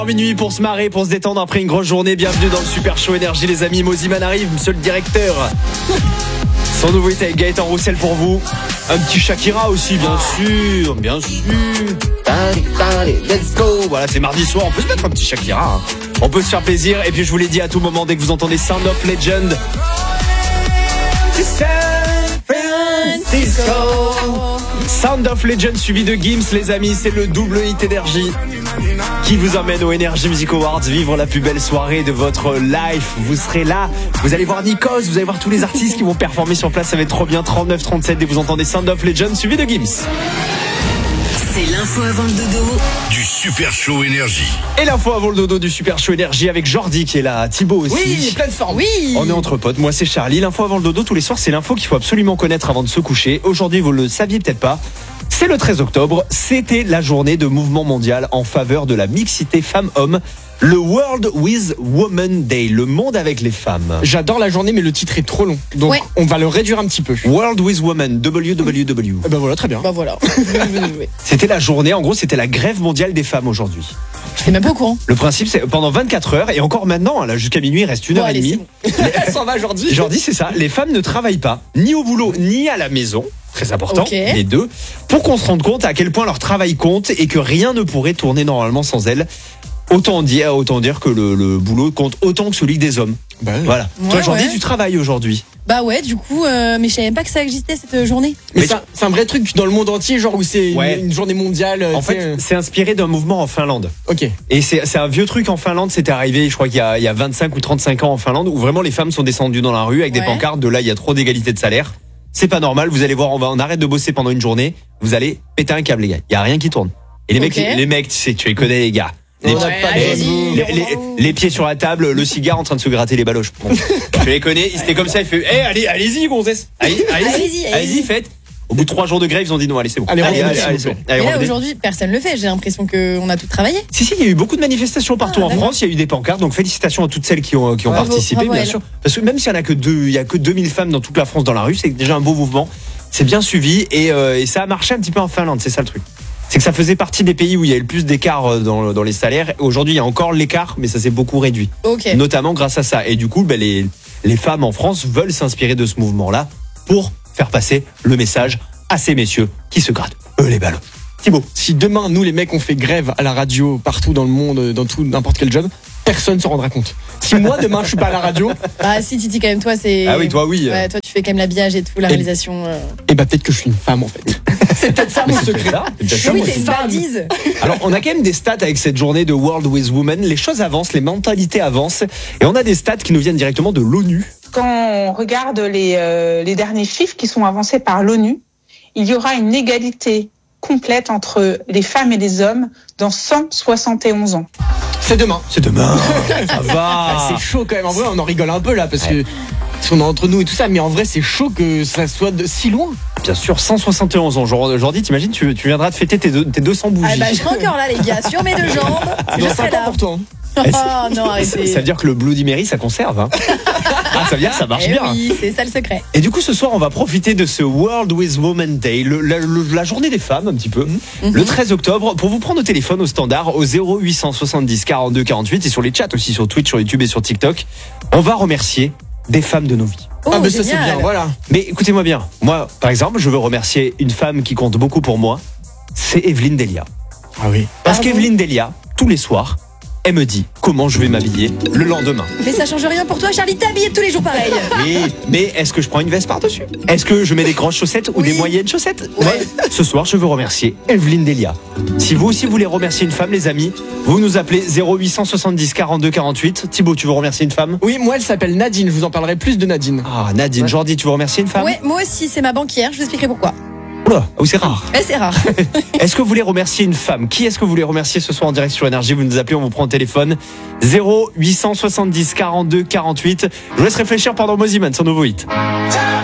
Minuit pour se marrer, pour se détendre après une grosse journée. Bienvenue dans le Super Show Énergie les amis. Moziman arrive, monsieur le directeur. Sans nouveauté avec Gaëtan Roussel pour vous. Un petit Shakira aussi, bien sûr. Allez, let's go. Voilà, c'est mardi soir, on peut se mettre un petit Shakira. On peut se faire plaisir. Et puis je vous l'ai dit à tout moment, dès que vous entendez Sound of Legend, Sound of Legend suivi de Gims, les amis, c'est le double hit énergie qui vous emmène au Energy Music Awards, vivre la plus belle soirée de votre life. Vous serez là, vous allez voir Nikos, vous allez voir tous les artistes qui vont performer sur place, ça va être trop bien. 39-37 et vous entendez Sound of Legend suivi de Gims. C'est l'info avant le dodo du Super Show Énergie. Et l'info avant le dodo du Super Show Énergie avec Jordi qui est là, Thibaut aussi. Oui, plein de forme. Oui. On est entre potes, moi c'est Charlie. L'info avant le dodo tous les soirs, c'est l'info qu'il faut absolument connaître avant de se coucher. Aujourd'hui, vous le saviez peut-être pas, c'est le 13 octobre, c'était la journée de mouvement mondial en faveur de la mixité femmes-hommes. Le World with Women Day, le monde avec les femmes. J'adore la journée, mais le titre est trop long. Donc, on va le réduire un petit peu. World with Women, WWW. Ben voilà, très bien. Ben voilà. C'était la journée, en gros, c'était la grève mondiale des femmes aujourd'hui. J'étais même pas au courant. Le principe, c'est pendant 24 heures, et encore maintenant, là, jusqu'à minuit, il reste 1h30. Elle s'en va, Jordi. Jordi, c'est ça. Les femmes ne travaillent pas, ni au boulot, ni à la maison. Très important, les deux. Pour qu'on se rende compte à quel point leur travail compte et que rien ne pourrait tourner normalement sans elles. Autant dire que le boulot compte autant que celui des hommes. Voilà. Toi, Jordi, tu travailles aujourd'hui. Bah ouais, du coup, mais je savais même pas que ça existait cette journée. Mais c'est un vrai truc dans le monde entier, genre où c'est une journée mondiale. En fait, c'est inspiré d'un mouvement en Finlande. Ok. Et c'est un vieux truc en Finlande. C'était arrivé, je crois qu'il y a 25 ou 35 ans en Finlande, où vraiment les femmes sont descendues dans la rue avec des pancartes de là, il y a trop d'égalité de salaire. C'est pas normal. Vous allez voir, on arrête de bosser pendant une journée. Vous allez péter un câble, les gars. Il y a rien qui tourne. Et les mecs, tu sais, tu les connais, les gars. Les pieds sur la table, le cigare en train de se gratter les baloches. Bon. Je les connais, c'était comme ça, il fait allez-y, gonzesse. Allez-y, faites. Au bout de 3 jours de grève, ils ont dit non, allez, c'est bon. Allez, et là, aujourd'hui, personne le fait. J'ai l'impression qu'on a tout travaillé. Si, il y a eu beaucoup de manifestations partout en France. Il y a eu des pancartes. Donc, félicitations à toutes celles qui ont participé, bien sûr. Parce que même s'il y en a que 2000 femmes dans toute la France dans la rue, c'est déjà un beau mouvement. C'est bien suivi et ça a marché un petit peu en Finlande. C'est ça le truc. C'est que ça faisait partie des pays où il y a eu le plus d'écart dans les salaires. Aujourd'hui, il y a encore l'écart, mais ça s'est beaucoup réduit. Notamment grâce à ça. Et du coup, les femmes en France veulent s'inspirer de ce mouvement-là pour faire passer le message à ces messieurs qui se grattent les ballons. Thibaut. Si demain, nous les mecs, on fait grève à la radio partout dans le monde, dans tout n'importe quel job, personne ne se rendra compte. Si moi demain je suis pas à la radio. Ah si, Titi, quand même, toi c'est. Ah oui, toi oui. Ouais, toi tu fais quand même l'habillage et tout, la réalisation. Et bah peut-être que je suis une femme en fait. C'est peut-être ça mon secret. Oui, t'es une badise. Alors on a quand même des stats avec cette journée de World with Women. Les choses avancent, les mentalités avancent, et on a des stats qui nous viennent directement de l'ONU. Quand on regarde les derniers chiffres qui sont avancés par l'ONU, il y aura une égalité complète entre les femmes et les hommes dans 171 ans. C'est demain. Ça va. C'est chaud quand même. En vrai, on en rigole un peu là parce que on est entre nous et tout ça, mais en vrai, c'est chaud que ça soit si loin. Bien sûr, 171 ans. Jordi, t'imagines, tu viendras de fêter tes 200 bougies. Ah bah, je serai encore là, les gars, sur mes 2 jambes. Je serai là pour toi. Oh non, arrêtez. Ça veut dire que le Bloody Mary, ça conserve. Hein. Ça veut dire que ça marche bien. Oui, c'est ça le secret. Et du coup, ce soir, on va profiter de ce World with Women Day, la journée des femmes, un petit peu, le 13 octobre, pour vous prendre au téléphone au standard au 0870 42 48 et sur les chats aussi, sur Twitch, sur YouTube et sur TikTok. On va remercier des femmes de nos vies. Mais ça c'est bien, voilà. Mais écoutez-moi bien. Moi, par exemple, je veux remercier une femme qui compte beaucoup pour moi. C'est Evelyne Delia. Ah oui. Parce qu'Evelyne Delia, tous les soirs, elle me dit comment je vais m'habiller le lendemain. Mais ça change rien pour toi, Charlie, t'habiller tous les jours pareil. Oui, mais est-ce que je prends une veste par-dessus? Est-ce que je mets des grosses chaussettes ou des moyennes chaussettes? Ouais. Ce soir, je veux remercier Evelyne Delia. Si vous aussi voulez remercier une femme, les amis, vous nous appelez 0870 42 48. Thibaut, tu veux remercier une femme? Oui, moi elle s'appelle Nadine, je vous en parlerai plus de Nadine. Ah, Nadine. Jordi, tu veux remercier une femme? Ouais, moi aussi, c'est ma banquière, je vous expliquerai pourquoi. Oula, c'est rare. C'est rare. Est-ce que vous voulez remercier une femme? Qui est-ce que vous voulez remercier ce soir en direct sur Énergie? Vous nous appelez, on vous prend au téléphone 0870 42 48. Je vous laisse réfléchir pendant Moziman, son nouveau hit.